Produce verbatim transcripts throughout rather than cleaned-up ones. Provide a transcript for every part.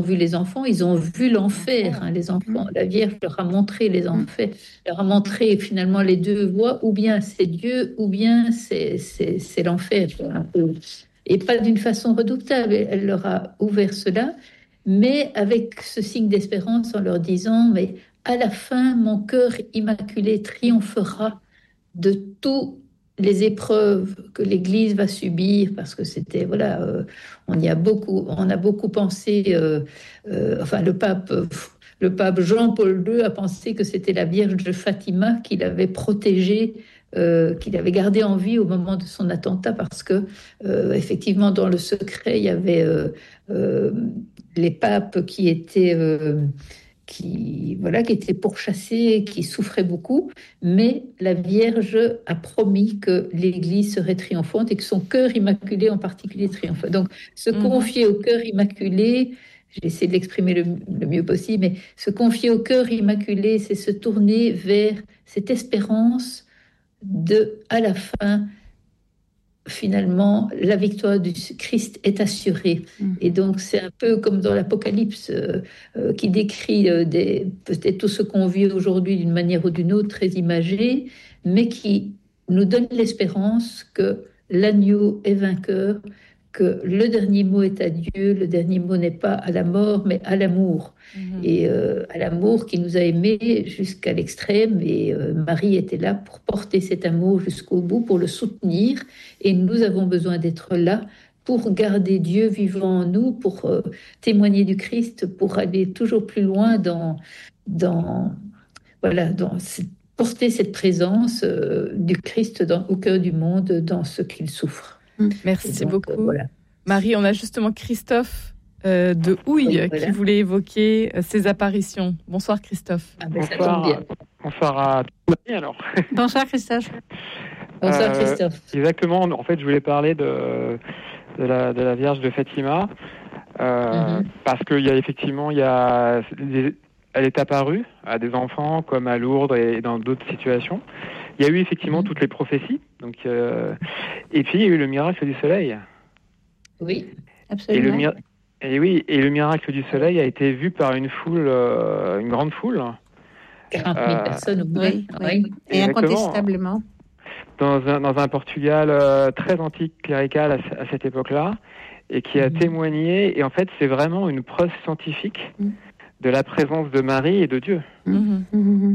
vu les enfants, ils ont vu l'enfer. Hein, les enfants, la Vierge leur a montré les enfers, leur a montré finalement les deux voies, ou bien c'est Dieu, ou bien c'est, c'est, c'est l'enfer. Un peu. Et pas d'une façon redoutable. Elle leur a ouvert cela, mais avec ce signe d'espérance en leur disant, mais à la fin, mon cœur immaculé triomphera de toutes les épreuves que l'Église va subir, parce que c'était, voilà, euh, on y a beaucoup, on a beaucoup pensé, euh, euh, enfin, le pape, euh, le pape Jean-Paul deux a pensé que c'était la Vierge de Fatima qu'il avait protégée, euh, qu'il avait gardée en vie au moment de son attentat, parce que, euh, effectivement, dans le secret, il y avait euh, euh, les papes qui étaient... Euh, qui, voilà, qui était pourchassé, qui souffrait beaucoup, mais la Vierge a promis que l'Église serait triomphante et que son cœur immaculé en particulier triomphait. Donc, se Mhm. confier au cœur immaculé, j'ai essayé de l'exprimer le, le mieux possible, mais se confier au cœur immaculé, c'est se tourner vers cette espérance de, à la fin, finalement, la victoire du Christ est assurée. Mm. Et donc, c'est un peu comme dans l'Apocalypse, euh, euh, qui décrit euh, des, peut-être tout ce qu'on vit aujourd'hui d'une manière ou d'une autre, très imagée, mais qui nous donne l'espérance que l'agneau est vainqueur, que le dernier mot est à Dieu, le dernier mot n'est pas à la mort, mais à l'amour. Mhm. Et euh, à l'amour qui nous a aimés jusqu'à l'extrême. Et euh, Marie était là pour porter cet amour jusqu'au bout, pour le soutenir. Et nous avons besoin d'être là pour garder Dieu vivant en nous, pour euh, témoigner du Christ, pour aller toujours plus loin dans, dans, voilà, dans cette- porter cette présence euh, du Christ dans, au cœur du monde, dans ce qu'il souffre. Et Merci donc, euh, beaucoup. voilà. Marie, on a justement Christophe euh, de Houille Oui, voilà. qui voulait évoquer euh, ses apparitions. Bonsoir Christophe. Ah ben, ça tombe Bonsoir, bien. bonsoir à tous. Alors, Bonsoir Christophe. Bonsoir Euh, Christophe. exactement. En fait, je voulais parler de de la de la Vierge de Fatima euh, Mhm. parce qu'il y a effectivement il y a des- elle est apparue à des enfants comme à Lourdes et dans d'autres situations. Il y a eu effectivement Mhm. toutes les prophéties. Donc euh, et puis il y a eu le miracle du soleil. Oui. Et le Absolument. mir- et oui, et le miracle du soleil a été vu par une foule, euh, une grande foule, quarante mille Euh, personnes au moins. Oui, oui. Oui. Et Exactement. incontestablement. dans un, dans un Portugal euh, très antique clérical à, ce- à cette époque-là, et qui a Mhm. témoigné. Et en fait, c'est vraiment une preuve scientifique Mhm. de la présence de Marie et de Dieu. Mhm. Mhm.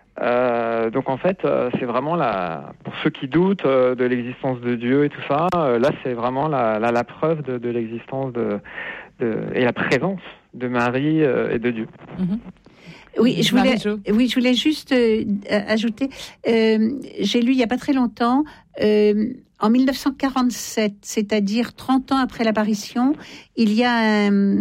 Euh, donc en fait, euh, c'est vraiment la, pour ceux qui doutent euh, de l'existence de Dieu et tout ça, euh, là c'est vraiment la, la, la preuve de, de l'existence de, de, et la présence de Marie euh, et de Dieu. Mhm. Oui, je voulais, Marie-Jo. oui, je voulais juste euh, ajouter. Euh, j'ai lu il y a pas très longtemps, euh, en mille neuf cent quarante-sept, c'est-à-dire trente ans après l'apparition, il y a un,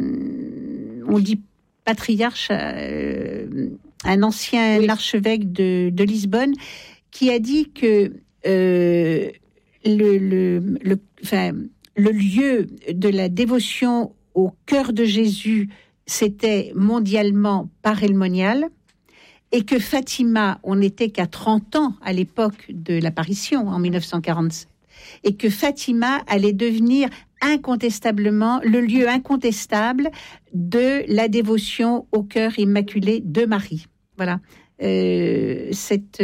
on dit patriarche, euh, un ancien Oui. archevêque de, de Lisbonne, qui a dit que euh, le, le, le, enfin, le lieu de la dévotion au cœur de Jésus, c'était mondialement parémonial, et que Fatima, on n'était qu'à trente ans à l'époque de l'apparition, en mille neuf cent quarante-sept, et que Fatima allait devenir incontestablement le lieu incontestable de la dévotion au cœur immaculé de Marie. Voilà. Euh, cette,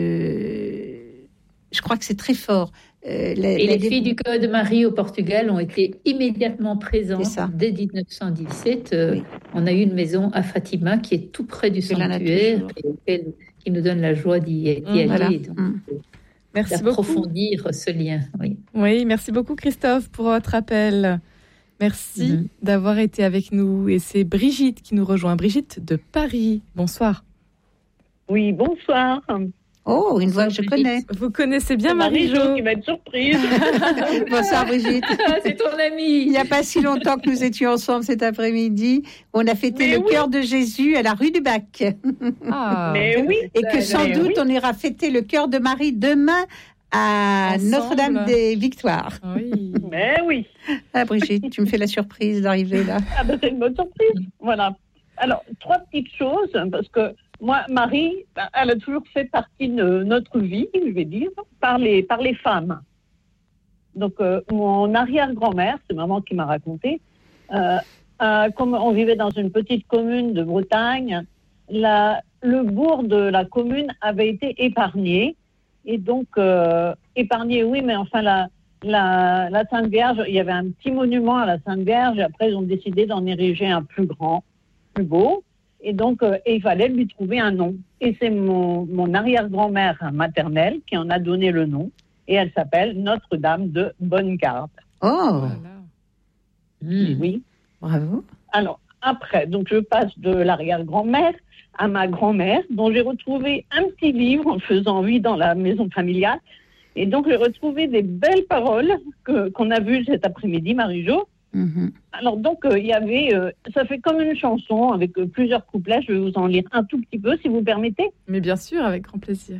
euh, je crois que c'est très fort. Euh, la, Et la les dé- filles du cœur de Marie au Portugal ont été immédiatement C'est présentes ça. dès dix-neuf cent dix-sept. Euh, Oui. On a eu une maison à Fatima qui est tout près du Que l'on a sanctuaire toujours. et auquel- qui nous donne la joie d'y, d'y Mm, aller, voilà. donc, Mm. Merci beaucoup. d'approfondir ce lien. Oui. Oui, merci beaucoup Christophe pour votre appel. Merci Mhm. d'avoir été avec nous. Et c'est Brigitte qui nous rejoint. Brigitte de Paris. Bonsoir. Oui, bonsoir. Oh, une voix que je Brigitte. connais. Vous connaissez bien C'est Marie-Jo Marie-Jo. qui va être surprise. Bonsoir Brigitte. Ah, c'est ton Il ami. n'y a pas si longtemps que nous étions ensemble cet après-midi. On a fêté Mais le oui. cœur de Jésus à la rue du Bac. Ah, Mais oui. Et que sans Mais doute, oui. on ira fêter le cœur de Marie demain à Ensemble. Notre-Dame des Victoires. oui. Mais oui. Ah Brigitte, tu me fais la surprise d'arriver là. Ah ben, c'est une bonne surprise. Voilà. Alors, trois petites choses, parce que moi, Marie, elle a toujours fait partie de notre vie, je vais dire, par les, par les femmes. Donc, euh, mon arrière-grand-mère, c'est maman qui m'a raconté, euh, euh, comme on vivait dans une petite commune de Bretagne, la, le bourg de la commune avait été épargné. Et donc, euh, épargné, oui, mais enfin, la, la, la Sainte Vierge, il y avait un petit monument à la Sainte Vierge, et après, ils ont décidé d'en ériger un plus grand, plus beau. Et donc, euh, et il fallait lui trouver un nom. Et c'est mon, mon arrière-grand-mère maternelle qui en a donné le nom. Et elle s'appelle Notre-Dame de Bonne-Garde. Oh, Voilà. Mmh. Oui. Bravo. Alors, après, donc je passe de l'arrière-grand-mère à ma grand-mère, dont j'ai retrouvé un petit livre en faisant vie dans la maison familiale. Et donc, j'ai retrouvé des belles paroles que, qu'on a vues cet après-midi, Marie-Jo. Mm-hmm. Alors, donc, euh, il y avait, euh, ça fait comme une chanson avec euh, plusieurs couplets. Je vais vous en lire un tout petit peu, si vous permettez. Mais bien sûr, avec grand plaisir.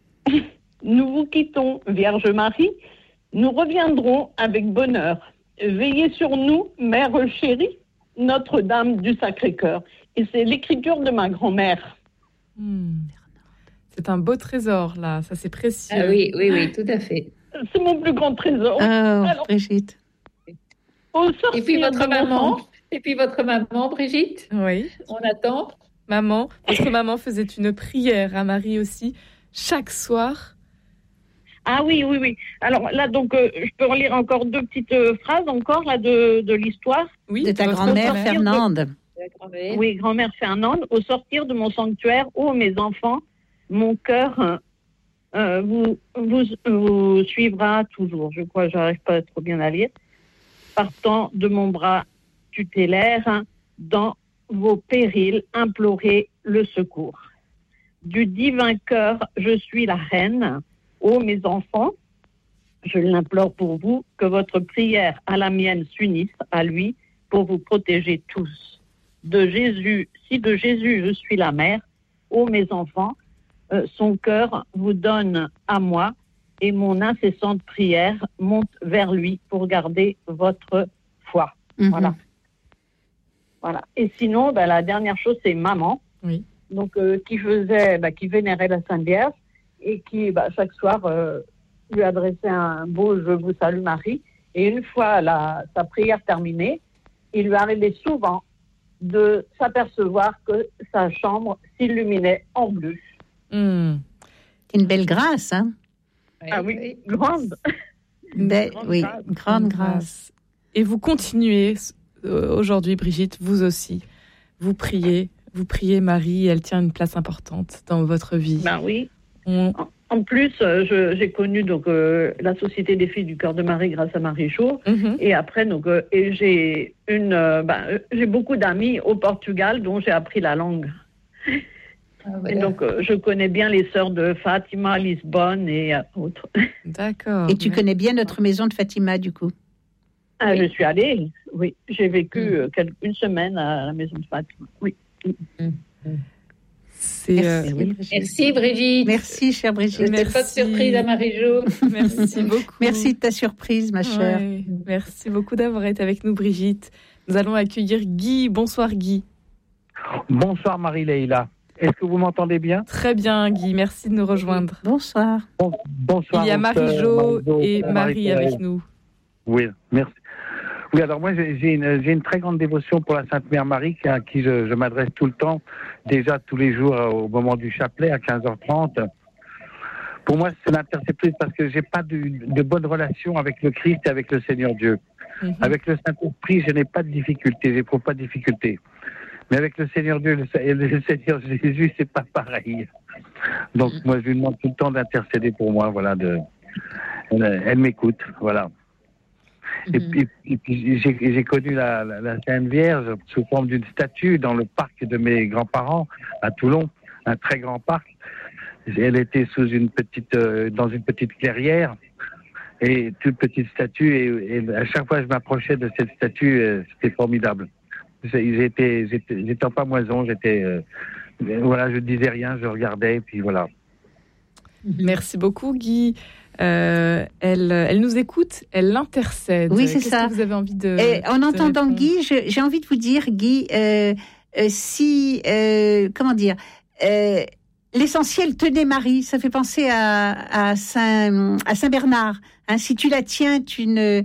Nous vous quittons, Vierge Marie. Nous reviendrons avec bonheur. Veillez sur nous, Mère chérie, Notre-Dame du Sacré-Cœur. Et c'est l'écriture de ma grand-mère. Hmm. C'est un beau trésor, là. Ça, c'est précieux. Ah oui, oui, oui, tout à fait. C'est mon plus grand trésor. Oh, Alors, Brigitte. au sortir Et puis votre de mon maman, sang- et puis votre maman, Brigitte, Oui. on attend. Maman, votre maman faisait une prière à Marie aussi, chaque soir. Ah oui, oui, oui. Alors là, donc, euh, je peux relire encore deux petites euh, phrases encore là de, de l'histoire. Oui, De ta votre grand-mère grand-mère. Fernande. La grand-mère. Oui, grand-mère Fernande, au sortir de mon sanctuaire, ô mes enfants, mon cœur euh, vous, vous, vous suivra toujours. Je crois que j'arrive pas trop bien à lire. Partant de mon bras tutélaire, dans vos périls, implorez le secours. Du divin cœur, je suis la reine. Ô mes enfants, je l'implore pour vous, que votre prière à la mienne s'unisse à lui pour vous protéger tous. De Jésus, si de Jésus je suis la mère, ô mes enfants, euh, son cœur vous donne à moi et mon incessante prière monte vers lui pour garder votre foi. Mm-hmm. Voilà. Voilà. Et sinon, ben, la dernière chose, c'est maman. Oui. Donc, euh, qui faisait, ben, qui vénérait la Sainte Vierge et qui, ben, chaque soir, euh, lui adressait un beau « Je vous salue Marie ». Et une fois la, sa prière terminée, il lui arrivait souvent de s'apercevoir que sa chambre s'illuminait en bleu. Hmm. Une belle grâce, hein? Ah oui, grande. Belle, grande oui, grâce. grande grâce. Et vous continuez euh, aujourd'hui, Brigitte, vous aussi. Vous priez, vous priez Marie, elle tient une place importante dans votre vie. Ben oui. On... En, en plus, euh, je, j'ai connu donc euh, la Société des filles du cœur de Marie grâce à Marie-Jo. Mhm. Et après, donc, euh, et j'ai une, euh, ben, euh, j'ai beaucoup d'amis au Portugal dont j'ai appris la langue. Ah, Et voilà. donc, euh, je connais bien les sœurs de Fatima, Lisbonne et euh, autres. D'accord. Et tu connais bien notre maison de Fatima, du coup? Ah, Oui. je suis allée, oui. J'ai vécu Mm. euh, quel- une semaine à la maison de Fatima. Oui. C'est, euh, Merci, oui. Brigitte. Merci, Brigitte. Merci, chère Brigitte. C'était pas de Merci. surprise à Marie-Jo. Merci beaucoup. Merci de ta surprise, ma chère. Ouais, merci beaucoup d'avoir été avec nous, Brigitte. Nous allons accueillir Guy. Bonsoir, Guy. Bonsoir Marie-Leila. Est-ce que vous m'entendez bien? Très bien, Guy. Merci de nous rejoindre. Bonsoir. Bon- bonsoir. Il y a aux sœurs, Marie-Jo Marie-Jo, et Marie- Marie avec nous. Oui, merci. Oui, alors moi j'ai j'ai une, j'ai une très grande dévotion pour la Sainte Mère Marie à qui je, je m'adresse tout le temps, déjà tous les jours euh, au moment du chapelet à quinze heures trente. Pour moi c'est l'interceptrice parce que j'ai pas de, de bonne relation avec le Christ et avec le Seigneur Dieu. Mhm. Avec le Saint-Esprit je n'ai pas de difficulté, j'éprouve pas de difficulté. Mais avec le Seigneur Dieu le, et le Seigneur Jésus c'est pas pareil. Donc moi je lui demande tout le temps d'intercéder pour moi, voilà. De, elle, elle m'écoute, voilà. Et Mhm. puis, et puis j'ai, j'ai connu la, la, la Sainte Vierge sous forme d'une statue dans le parc de mes grands-parents à Toulon, un très grand parc. Elle était sous une petite, euh, dans une petite clairière et toute petite statue. Et, et à chaque fois que je m'approchais de cette statue, euh, c'était formidable. J'ai- J'étais, j'étais, j'étais en pamoison, j'étais, euh, voilà, je disais rien, je regardais, et puis voilà. Merci beaucoup, Guy. Euh, elle, elle nous écoute, elle l'intercède. Oui, c'est Qu'est-ce ça. que vous avez envie de. Et en de entendant répondre Guy, je- j'ai envie de vous dire, Guy, euh, euh, si, euh, comment dire, euh, l'essentiel tenait Marie, ça fait penser à, à Saint, à Saint Bernard. Hein, si tu la tiens, tu ne,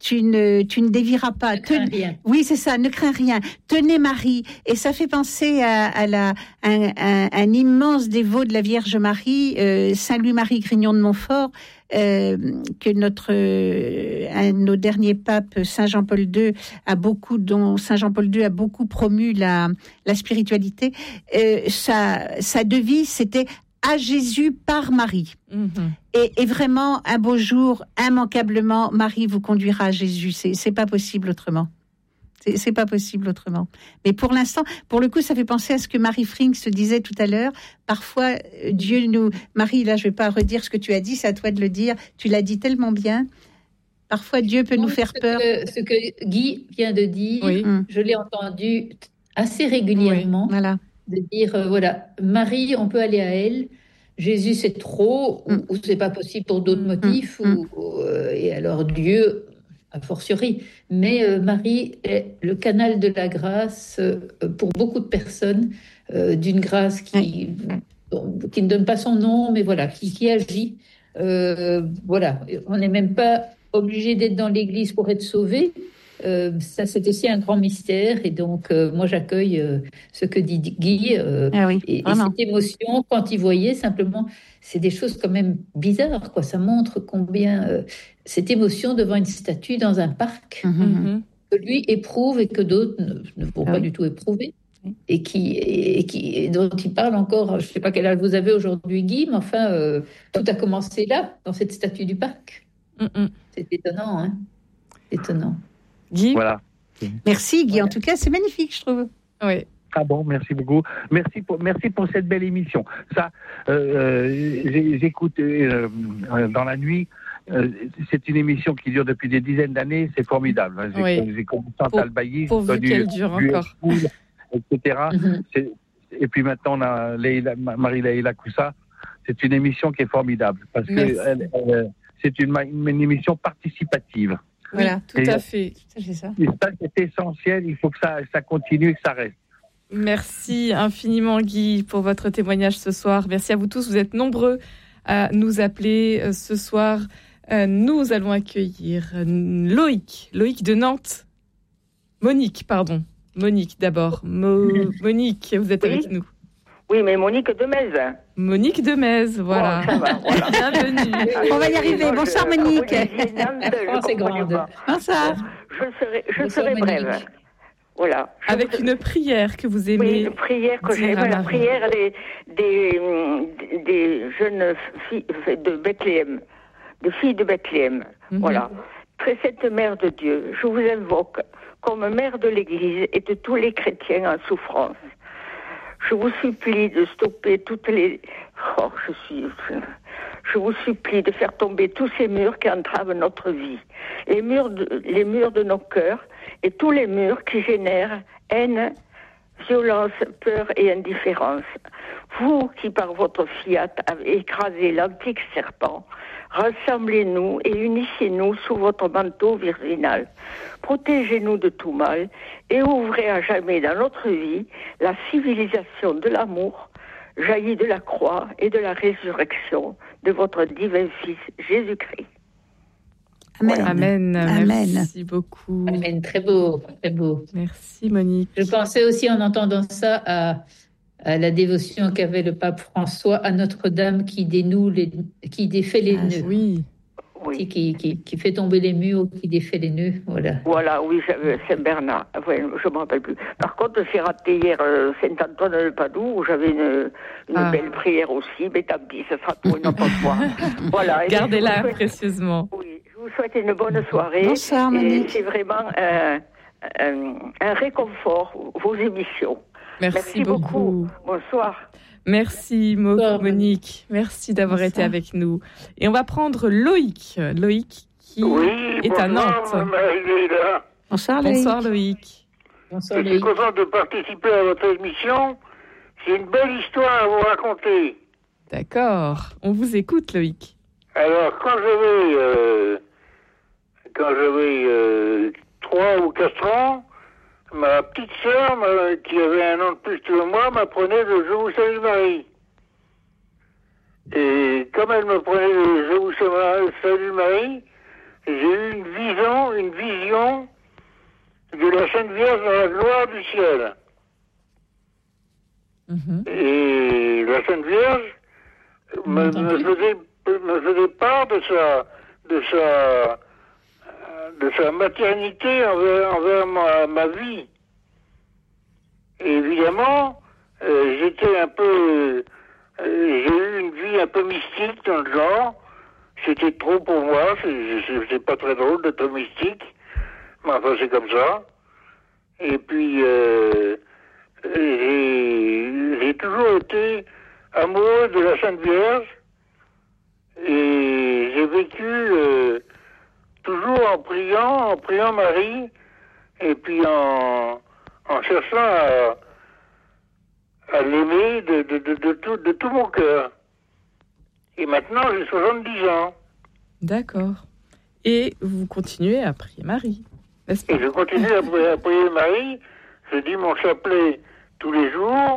tu ne, tu ne dévieras pas. Ne crains rien. Oui, c'est ça, ne crains rien. Tenez Marie. Et ça fait penser à, à la, un, un, un immense dévot de la Vierge Marie, euh, Saint Louis-Marie Grignon de Montfort, euh, que notre, euh, un de nos derniers papes, Saint Jean-Paul deux, a beaucoup, dont Saint Jean-Paul deux a beaucoup promu la, la spiritualité. Euh, sa, sa devise, c'était à Jésus par Marie. Mhm. Et, et vraiment, un beau jour, immanquablement, Marie vous conduira à Jésus. C'est, c'est pas possible autrement. C'est, c'est pas possible autrement. Mais pour l'instant, pour le coup, ça fait penser à ce que Marie Frink se disait tout à l'heure. Parfois, Dieu nous... Marie, là, je vais pas redire ce que tu as dit, c'est à toi de le dire. Tu l'as dit tellement bien. Parfois, Dieu peut Non, nous faire ce peur. Que, ce que Guy vient de dire, Oui. je l'ai entendu assez régulièrement. Voilà. De dire, euh, voilà, Marie, on peut aller à elle. Jésus, c'est trop, ou, Mm. ou c'est pas possible pour d'autres Mm. motifs, Mm. ou, ou, euh, et alors Dieu, a fortiori. Mais euh, Marie est le canal de la grâce euh, pour beaucoup de personnes, euh, d'une grâce qui, bon, qui ne donne pas son nom, mais voilà, qui, qui agit. Euh, voilà, on n'est même pas obligé d'être dans l'Église pour être sauvé. Euh, ça, c'est aussi un grand mystère. Et donc, euh, moi, j'accueille euh, ce que dit Guy. euh, Ah oui, et, et vraiment. cette émotion, quand il voyait, simplement, c'est des choses quand même bizarres, quoi. Ça montre combien euh, cette émotion devant une statue dans un parc, Mhm. Mhm. que lui éprouve et que d'autres ne, ne vont Ah pas oui. du tout éprouver. Oui. Et, qui, et, qui, et dont il parle encore, je ne sais pas quel âge vous avez aujourd'hui, Guy, mais enfin, euh, tout a commencé là, dans cette statue du parc. Mhm. C'est étonnant, hein. Étonnant. Guy. Voilà. Merci Guy, Voilà. en tout cas, c'est magnifique, je trouve. Oui. Ah bon, merci beaucoup. Merci pour, merci pour cette belle émission. Ça, euh, j'ai- j'écoute euh, euh, dans la nuit. Euh, c'est une émission qui dure depuis des dizaines d'années. C'est formidable. J'ai, Oui. j'ai connu Chantal Bailly, j'ai Pourvu connu qu'elle dure Duel encore. Poul, et cetera. Mhm. C'est- et puis maintenant, on a Leïla- Marie-Laïla Koussa. C'est une émission qui est formidable parce que Merci. elle- elle- c'est une, ma- une émission participative. Voilà. Oui, tout Et- à fait. C'est ça. Et ça, c'est essentiel. Il faut que ça, ça continue et que ça reste. Merci infiniment Guy pour votre témoignage ce soir. Merci à vous tous. Vous êtes nombreux à nous appeler euh, ce soir. Euh, nous allons accueillir euh, Loïc, Loïc de Nantes. Monique, pardon. Monique d'abord. Mo- Monique, vous êtes Oui. avec nous. Oui, mais Monique de Metz. Monique de Metz, voilà. Bon, ça va, voilà. Bienvenue. On va y arriver. Moi, Bonsoir, je- Monique. Olivier Nantes, je France est comprenais grande. pas. Bonsoir. Je serai, je Bonsoir, serai Monique. brève. Voilà. Je Avec vous- une prière que vous Oui, aimez. une prière que dire j'aime, à la Marie. prière des, des, hum, des jeunes filles de Bethléem, des filles de Bethléem. Mhm. Voilà. Très sainte Mère de Dieu, je vous invoque comme mère de l'Église et de tous les chrétiens en souffrance. Je vous supplie de stopper toutes les... Oh, je suis... Je vous supplie de faire tomber tous ces murs qui entravent notre vie. Les murs de, les murs de nos cœurs et tous les murs qui génèrent haine, violence, peur et indifférence. Vous qui, par votre fiat, avez écrasé l'antique serpent, rassemblez-nous et unissez-nous sous votre manteau virginal. Protégez-nous de tout mal et ouvrez à jamais dans notre vie la civilisation de l'amour, jaillie de la croix et de la résurrection de votre divin Fils Jésus-Christ. Amen. Amen. Amen. Merci beaucoup. Amen. Très beau, très beau. Merci Monique. Je pensais aussi en entendant ça à, à la dévotion qu'avait le pape François à Notre-Dame qui dénoue les, qui défait les Ah, nœuds, Oui. Oui. qui, qui, qui fait tomber les murs, qui défait les nœuds, voilà. Voilà, oui, j'avais Saint-Bernard. Enfin, je ne me rappelle plus. Par contre, j'ai raté hier euh, Saint-Antoine-le-Padoue, où j'avais une, une Ah. belle prière aussi, mais tant pis, ce sera pour une autre fois. Voilà. Et Gardez-la je vous souhaite- précieusement. Oui, je vous souhaite une bonne soirée. Bonsoir, Et Monique. c'est vraiment un, un, un réconfort, vos émissions. Merci, Merci beaucoup. beaucoup. Bonsoir. Merci Mo- Bonsoir, Monique. Merci d'avoir Bonsoir. été avec nous. Et on va prendre Loïc. Loïc qui est à Nantes. Marie-Léla. Bonsoir, Loïc. Bonsoir Loïc. Bonsoir, Je suis Loïc. content de participer à votre émission. J'ai une belle histoire à vous raconter. D'accord. On vous écoute Loïc. Alors, quand j'avais, euh, quand j'avais euh, trois ou quatre ans, ma petite sœur, ma- qui avait un an de plus que moi, m'apprenait le Je vous salue Marie. Et comme elle m'apprenait le Je vous salue Marie, j'ai eu une vision, une vision de la Sainte Vierge dans la gloire du ciel. Mm-hmm. Et la Sainte Vierge me, me faisait, me faisait part de sa, de sa, de sa maternité envers, envers ma, ma vie. Et évidemment, euh, j'étais un peu, euh, j'ai eu une vie un peu mystique dans le genre. C'était trop pour moi. C'est, c'est, c'est pas très drôle d'être mystique, mais enfin c'est comme ça. Et puis euh, j'ai, j'ai toujours été amoureux de la Sainte Vierge et j'ai vécu euh, toujours en priant, en priant Marie et puis en en cherchant à, à l'aimer de, de, de, de, tout, de tout mon cœur. Et maintenant, j'ai soixante-dix ans. D'accord. Et vous continuez à prier Marie, n'est-ce pas? Et je continue à prier, à prier Marie. Je dis mon chapelet tous les jours.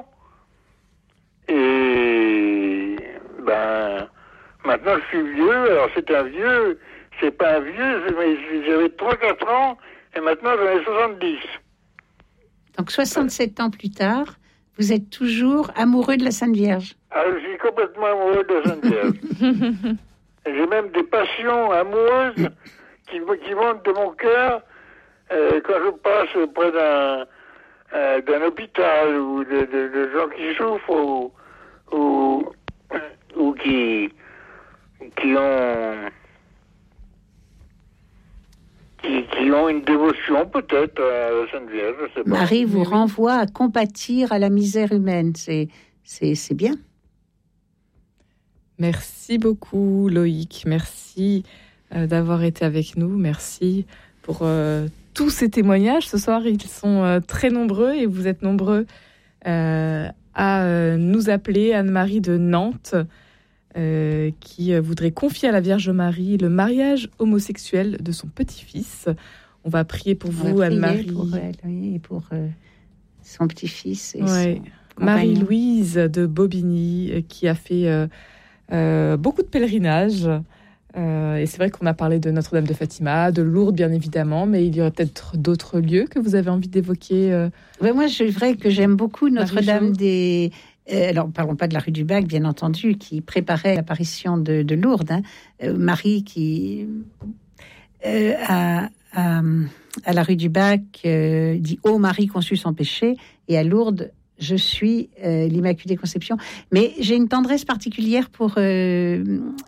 Et ben, maintenant, je suis vieux. Alors, c'est un vieux. C'est pas un vieux, mais j'avais trois quatre ans. Et maintenant, j'en ai soixante-dix. Donc soixante-sept ans plus tard, vous êtes toujours amoureux de la Sainte Vierge. Ah, je suis complètement amoureux de la Sainte Vierge. J'ai même des passions amoureuses qui, qui montent de mon cœur euh, quand je passe près d'un, euh, d'un hôpital ou de, de, de gens qui souffrent ou, ou, ou qui, qui ont... Qui, qui ont une dévotion peut-être à la Sainte Vierge, je sais pas. Marie vous renvoie à compatir à la misère humaine, c'est, c'est, c'est bien. Merci beaucoup Loïc, merci euh, d'avoir été avec nous, merci pour euh, tous ces témoignages. Ce soir, ils sont euh, très nombreux et vous êtes nombreux euh, à euh, nous appeler. Anne-Marie de Nantes, Euh, qui voudrait confier à la Vierge Marie le mariage homosexuel de son petit-fils. On va prier pour vous, prier Anne-Marie. Pour elle, oui, et pour euh, son petit-fils. Et ouais. son Marie-Louise de Bobigny, euh, qui a fait euh, euh, beaucoup de pèlerinages. Euh, et c'est vrai qu'on a parlé de Notre-Dame de Fatima, de Lourdes, bien évidemment, mais il y aurait peut-être d'autres lieux que vous avez envie d'évoquer. Euh... Ouais, moi, c'est vrai que j'aime beaucoup Notre-Dame des... Euh, alors, parlons pas de la rue du Bac, bien entendu, qui préparait l'apparition de, de Lourdes. Hein. Euh, Marie qui, euh, à, à, à la rue du Bac, euh, dit « Ô Marie conçue sans péché », et à Lourdes, « Je suis euh, l'Immaculée Conception ». Mais j'ai une tendresse particulière pour euh,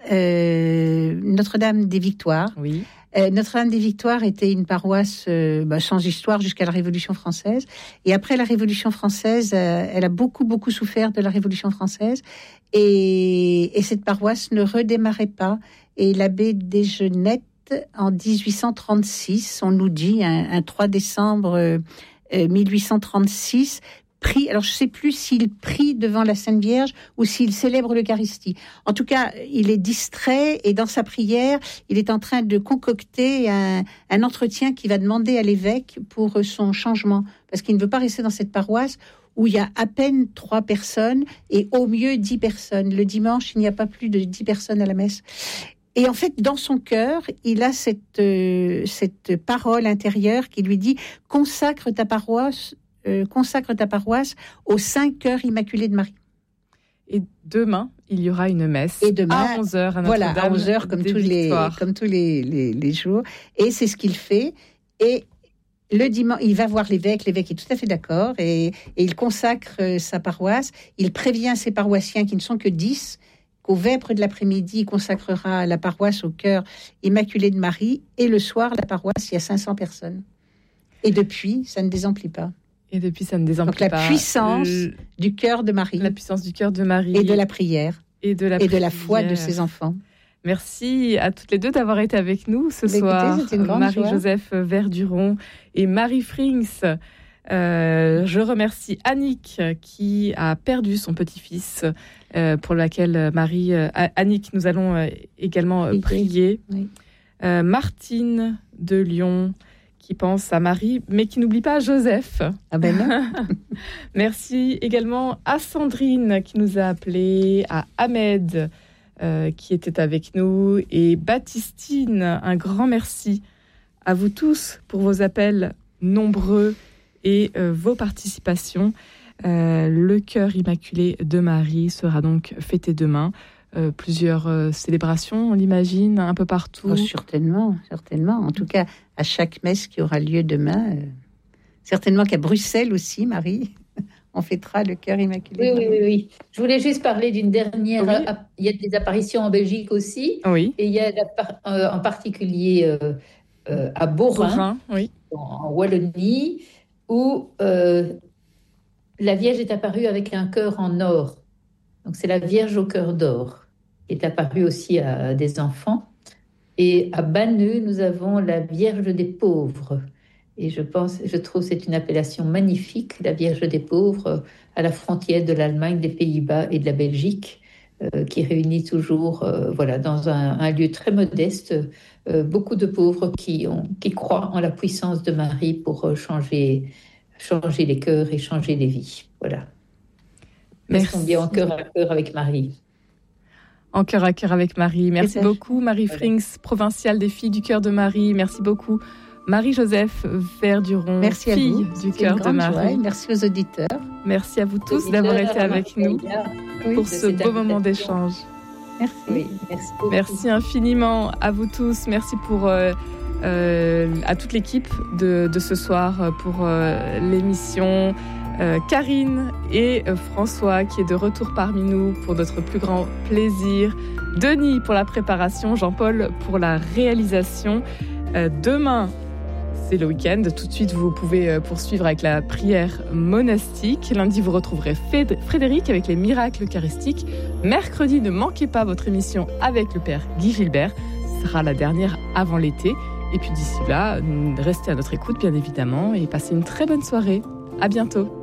euh, Notre-Dame des Victoires. Oui. Euh, Notre-Dame des Victoires était une paroisse euh, bah, sans histoire jusqu'à la Révolution française. Et après la Révolution française, euh, elle a beaucoup, beaucoup souffert de la Révolution française. Et, et cette paroisse ne redémarrait pas. Et l'abbé Desgenettes, en dix-huit cent trente-six, on nous dit, un, un trois décembre euh, euh, mille huit cent trente-six, prie, alors je ne sais plus s'il prie devant la Sainte Vierge ou s'il célèbre l'Eucharistie. En tout cas, il est distrait et dans sa prière, il est en train de concocter un, un entretien qui va demander à l'évêque pour son changement, parce qu'il ne veut pas rester dans cette paroisse où il y a à peine trois personnes et au mieux dix personnes. Le dimanche, il n'y a pas plus de dix personnes à la messe. Et en fait, dans son cœur, il a cette, euh, cette parole intérieure qui lui dit « Consacre ta paroisse Euh, consacre ta paroisse au Saint-Cœur immaculé de Marie. » Et demain, il y aura une messe et demain, à onze heures à Notre-Dame. Voilà, à onze heures, comme tous, les, comme tous les, les, les jours. Et c'est ce qu'il fait. Et le dimanche, il va voir l'évêque. L'évêque est tout à fait d'accord. Et, et il consacre euh, sa paroisse. Il prévient ses paroissiens, qui ne sont que dix, qu'au vêpres de l'après-midi, il consacrera la paroisse au Cœur immaculé de Marie. Et le soir, la paroisse, il y a cinq cents personnes. Et depuis, ça ne désemplit pas. Et depuis, ça ne désemplit pas. Donc la pas. puissance le... du cœur de Marie. La puissance du cœur de Marie. Et de la prière. Et de la, et de la foi de ses enfants. Merci à toutes les deux d'avoir été avec nous ce Mais soir. Écoutez, Marie-Joseph Verduron et Marie Frings. Euh, je remercie Annick qui a perdu son petit-fils, euh, pour laquelle Marie, euh, Annick, nous allons euh, également euh, prier. Oui. Euh, Martine de Lyon, qui pense à Marie, mais qui n'oublie pas Joseph. Ah ben non. Merci également à Sandrine, qui nous a appelé, à Ahmed, euh, qui était avec nous. Et Baptistine, un grand merci à vous tous pour vos appels nombreux et euh, vos participations. Euh, le cœur immaculé de Marie sera donc fêté demain. Euh, plusieurs euh, célébrations, on l'imagine, un peu partout. Oh, certainement, certainement. En tout cas, à chaque messe qui aura lieu demain, euh, certainement qu'à Bruxelles aussi, Marie, on fêtera le cœur immaculé. Oui, oui, oui, oui. Je voulais juste parler d'une dernière. Oui. app- Il y a des apparitions en Belgique aussi, Oui, et il y a la par- euh, en particulier euh, euh, à Beaurain, Beaurain, oui. en en Wallonie, où euh, la Vierge est apparue avec un cœur en or. Donc c'est la Vierge au cœur d'or qui est apparue aussi à des enfants. Et à Banneux, nous avons la Vierge des pauvres. Et je pense, je trouve que c'est une appellation magnifique, la Vierge des pauvres, à la frontière de l'Allemagne, des Pays-Bas et de la Belgique, euh, qui réunit toujours, euh, voilà, dans un, un lieu très modeste, euh, beaucoup de pauvres qui, ont, qui croient en la puissance de Marie pour euh, changer, changer les cœurs et changer les vies. Voilà. Restons bien en cœur à cœur avec Marie. En cœur à cœur avec Marie. Merci ça. beaucoup, Marie Voilà. Frings, provinciale des filles du cœur de Marie. Merci beaucoup, Marie-Joseph Verduron, Merci à fille vous. du C'est une cœur de grande Marie. joie. Merci aux auditeurs. Merci à vous tous Auditeurs, d'avoir été à avec nous Marie-Maria, pour de ce cette beau moment invitation. d'échange. Merci. Oui, merci beaucoup. Merci infiniment à vous tous. Merci pour euh, euh, à toute l'équipe de, de ce soir euh, pour euh, l'émission. Euh, Karine et euh, François qui est de retour parmi nous pour notre plus grand plaisir. Denis pour la préparation, Jean-Paul pour la réalisation. Euh, demain, c'est le week-end. Tout de suite, vous pouvez euh, poursuivre avec la prière monastique. Lundi, vous retrouverez Féd- Frédéric avec les miracles eucharistiques. Mercredi, ne manquez pas votre émission avec le Père Guy Gilbert. Ce sera la dernière avant l'été. Et puis d'ici là, restez à notre écoute, bien évidemment, et passez une très bonne soirée. À bientôt.